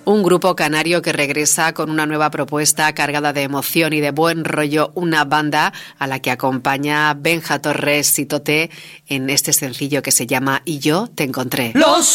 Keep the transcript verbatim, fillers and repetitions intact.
Un grupo canario que regresa con una nueva propuesta cargada de emoción y de buen rollo, una banda a la que acompaña Benja Torres y Tote en este sencillo que se llama Y yo te encontré. Los